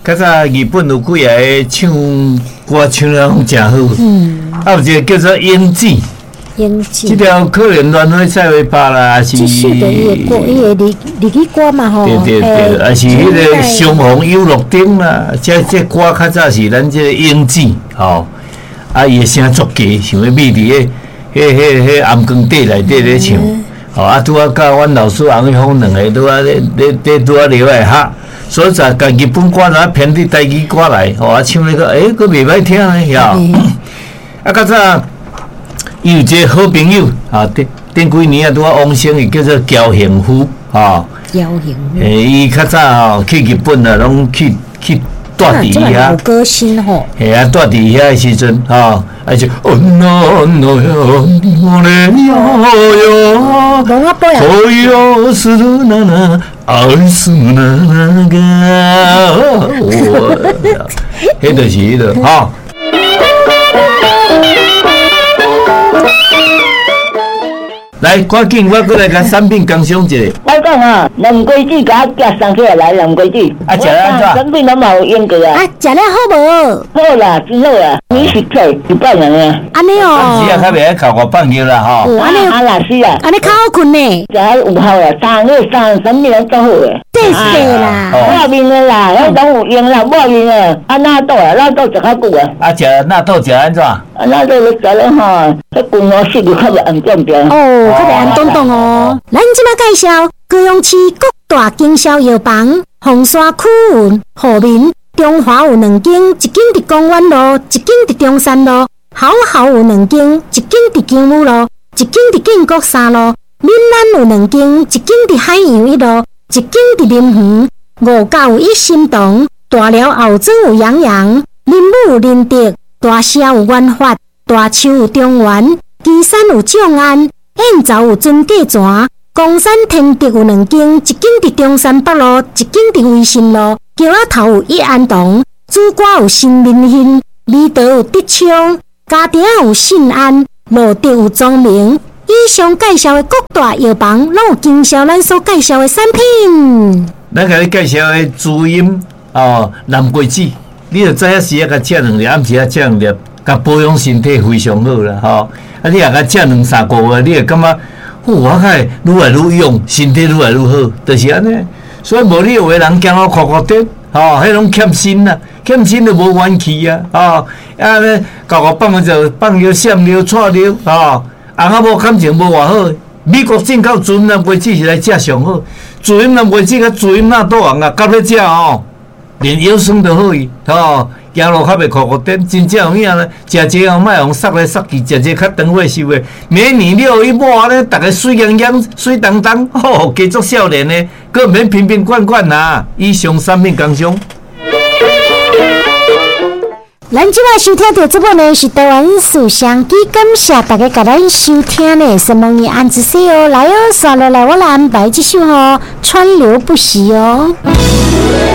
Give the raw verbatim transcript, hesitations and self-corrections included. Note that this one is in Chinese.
较早日本有几个唱歌唱得拢真好，嗯，啊有一个叫做英子。 英子， 这条可能乱花赛尾巴啦，还是？ 继续的伊个歌，伊个日日语歌嘛吼。 对对对，还是迄个相逢有乐町啦，这这歌较早是咱这英子吼，啊伊个声足低，想要秘伫个迄迄迄暗光底内底咧唱，吼啊拄啊甲阮老师洪一峰两个拄啊咧咧咧拄啊聊来哈，所以在甲日本歌啊偏伫台语歌来，吼啊唱那个诶，佫袂歹听咧，晓？啊较早。伊有一个好朋友啊，顶顶几年啊，拄啊往生，伊叫做焦幸福啊。 焦幸福。 诶，伊较早吼去日本啊，拢去去住伫遐。 有歌星吼。 系啊，住伫遐诶时阵吼，啊就哦那那呀，我嘞呀呀， 龙阿伯呀。 哦哟，是那那，爱是那那个，我，迄就是迄个吼。来，赶紧，我过来甲产品讲详一下。 我讲啊，南瓜子甲我夹送起来来南瓜子。 啊，食了安怎？ 产品拢嘛有用过啊。 啊，食了好无？ 好啦，真好啊。你是做一百人啊？ 安尼哦。 是啊，较袂爱靠我放尿啦吼。 哦，安尼啊啦是啊。 安尼较好困呢。 食有效啊，三个三产品拢做好诶。 对是啦。 抹面诶啦，迄拢有用啦，抹面诶。啊，纳豆啊，纳豆食较久啊。 啊，食纳豆食安怎？ 啊，纳豆你食了吼，迄君我色就较袂红点点。 哦，较袂红咚咚哦。咱即摆介绍高雄市各大经销药房，凤山区云、和民、中华有两间，一间伫公园路，一间伫中山路；好好有两间，一间伫金武路，一间伫建国三路；闽南有两间，一间伫海洋一路，一间伫林园。五甲有一心堂，大寮后庄有洋洋，林武有林德，大社有元发，大树有中原，旗山有众安，燕巢有尊价泉。公山天德有两间，一间伫中山北路，一间伫威信路；桥仔头有益安堂，主歌有新民兴，味道有德昌，家庭有信安，路德有庄明。以上介绍的各大药房，拢有经销咱所介绍的产品。 咱甲你介绍的滋阴哦，南瓜子，你著知影时啊，甲食两粒，暗时啊食两粒，甲保养身体非常好啦，吼、哦。啊，你若甲食两三个月，你会感觉。哦，我看愈来愈勇，身体愈来愈好，就是安尼。所以无你有个人行路哭哭滴，吼，迄种欠薪啦，欠薪就无元气啊，吼，啊咧，搞个放就放尿、闪尿、错尿，吼，红仔某感情无偌好。美国进口滋阴南瓜子是来食上好，滋阴南瓜子甲滋阴纳豆红啊，夹咧食吼，连腰酸都好伊，吼。行路较袂哭哭颠，真正有影咧，食这后莫用塞来塞去，食这较长火收诶。每年六一抹咧，逐个水洋洋、水当当，吼，加足少年诶，佫毋免瓶瓶罐罐啦。以上产品工商。 咱即摆收听到这部呢是台湾思想机，感谢大家甲咱收听呢，什么你安子说哦，来哦，刷落来我来安排这首吼，川流不息哦。